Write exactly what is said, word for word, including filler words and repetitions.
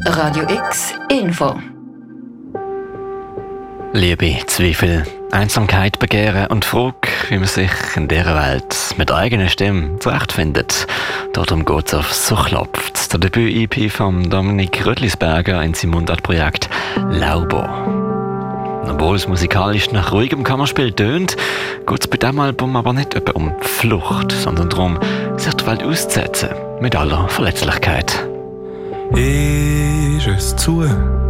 Radio X Info. Liebe, Zweifel, Einsamkeit, Begehren und Frage, wie man sich in dieser Welt mit der eigenen Stimme zurechtfindet. Darum geht es auf «So klopft», der Debüt-E P von Dominik Rödlisberger in seinem Mundart-Projekt «Laubo». Obwohl es musikalisch nach ruhigem Kammerspiel tönt, geht es bei diesem Album aber nicht etwa um Flucht, sondern darum, sich die Welt auszusetzen, mit aller Verletzlichkeit. Ist es zu?